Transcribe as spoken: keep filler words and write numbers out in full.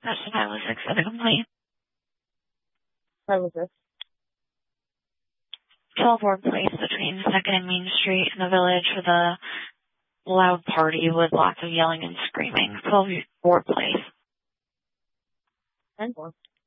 That's the five oh six of the complaint. Where was this? twelve Ward Place between second and Main Street in the Village with a loud party with lots of yelling and screaming. twelve Ward Place. ten four.